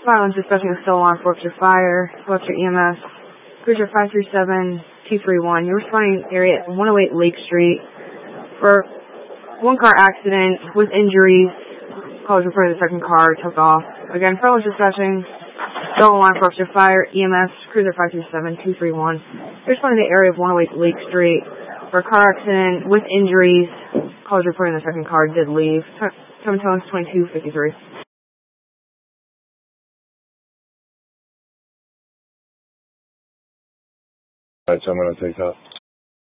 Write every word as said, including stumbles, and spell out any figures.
Violence dispatching a still alarm for Webster Fire, Webster E M S, Cruiser five three seven two three one. You're responding area at one oh eight Lake Street for one car accident with injuries. Callers reported the second car took off. Again, Violence dispatching still alarm for Webster Fire, E M S, Cruiser five three seven two three one. You're responding to the area of one oh eight Lake Street for a car accident with injuries. Callers reporting the second car did leave. Time tones twenty-two fifty-three. Alright, so I'm going to take that.